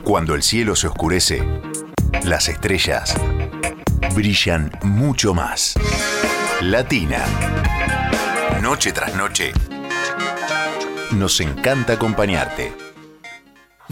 Cuando el cielo se oscurece, las estrellas brillan mucho más. Latina. Noche tras noche, nos encanta acompañarte.